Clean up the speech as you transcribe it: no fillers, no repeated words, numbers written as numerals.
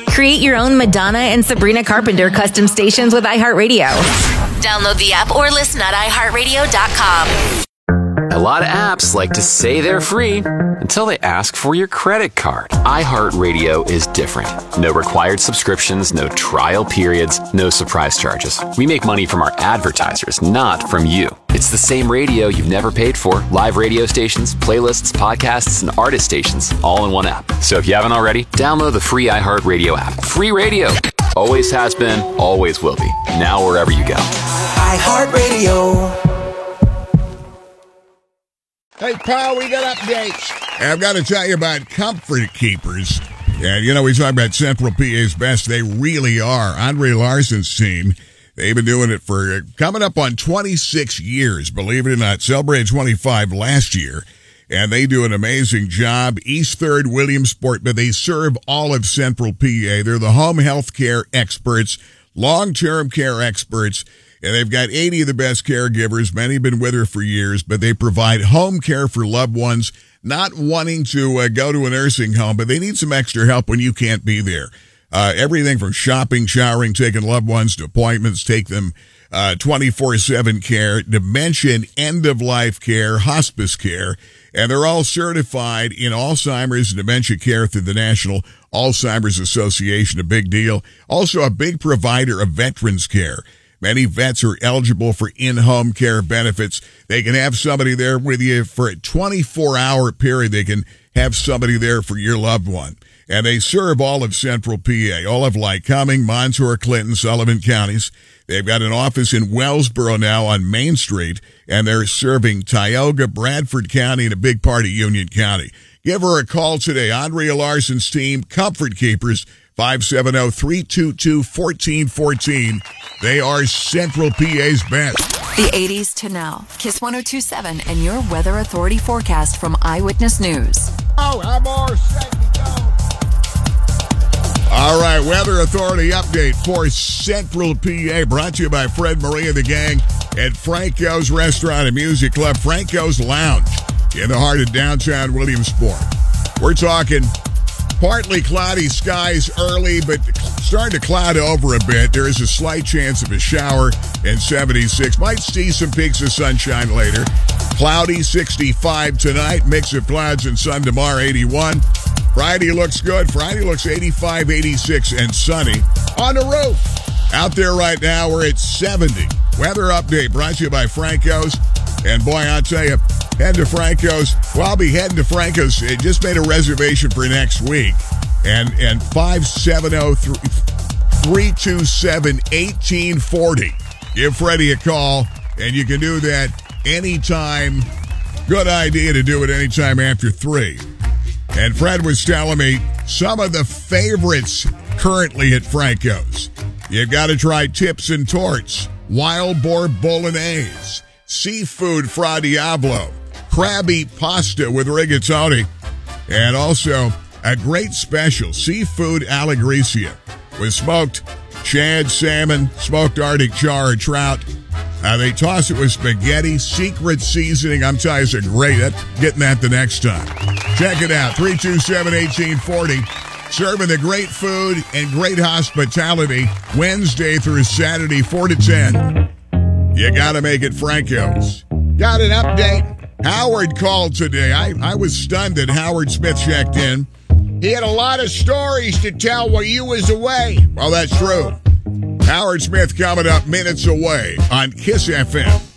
Create your own Madonna and Sabrina Carpenter custom stations with iHeartRadio. Download the app or listen at iHeartRadio.com. A lot of apps like to say they're free until they ask for your credit card. iHeartRadio is different. No required subscriptions, no trial periods, no surprise charges. We make money from our advertisers, not from you. It's the same radio you've never paid for. Live radio stations, playlists, podcasts, and artist stations, all in one app. So if you haven't already, download the free iHeartRadio app. Free radio. Always has been, always will be. Now wherever you go. iHeartRadio. Hey, Paul, we got updates. I've got to tell you about Comfort Keepers. And, you know, we talk about Central PA's best. They really are. Andre Larson's team, they've been doing it for coming up on 26 years, believe it or not. Celebrated 25 last year. And they do an amazing job. East 3rd, Williamsport, but they serve all of Central PA. They're the home health care experts, long-term care experts. And they've got 80 of the best caregivers. Many have been with her for years, but they provide home care for loved ones not wanting to go to a nursing home, but they need some extra help when you can't be there. Everything from shopping, showering, taking loved ones to appointments, take them 24/7 care, dementia and end-of-life care, hospice care. And they're all certified in Alzheimer's and dementia care through the National Alzheimer's Association, a big deal. Also a big provider of veterans care. Many vets are eligible for in-home care benefits. They can have somebody there with you for a 24-hour period. They can have somebody there for your loved one. And they serve all of Central PA, all of Lycoming, Montour, Clinton, Sullivan counties. They've got an office in Wellsboro now on Main Street, and they're serving Tioga, Bradford County, and a big part of Union County. Give her a call today. Andrea Larson's team, Comfort Keepers, 570-322-1414. They are Central PA's best. The 80s to now. Kiss 102.7 and your Weather Authority forecast from Eyewitness News. Oh, I'm all set to go. All right, Weather Authority update for Central PA, brought to you by Fred Marie and the gang at Franco's Restaurant and Music Club, Franco's Lounge, in the heart of downtown Williamsport. We're talking partly cloudy skies early, but starting to cloud over a bit. There is a slight chance of a shower and 76. Might see some peaks of sunshine later. Cloudy, 65 tonight. Mix of clouds and sun tomorrow, 81. Friday looks good. Friday looks 85, 86, and sunny. On the roof. Out there right now, we're at 70. Weather update brought to you by Franco's. And boy, I'll tell you, head to Franco's. Well, I'll be heading to Franco's. It just made a reservation for next week. And 570-327-1840. Give Freddie a call, and you can do that anytime. Good idea to do it anytime after 3. And Fred was telling me some of the favorites currently at Franco's. You've got to try Tips and Torts, Wild Boar Bolognese, Seafood Fra Diavolo, Krabby Pasta with rigatoni, and also a great special, Seafood alla Grecia, with smoked shad, salmon, smoked Arctic char, or trout. They toss it with spaghetti, secret seasoning. I'm telling you, it's great. Getting that the next time. Check it out, 327-1840. Serving the great food and great hospitality Wednesday through Saturday, 4 to 10. You got to make it Franco's. Got an update. Howard called today. I was stunned that Howard Smith checked in. He had a lot of stories to tell while you was away. Well, that's true. Howard Smith coming up minutes away on KISS FM.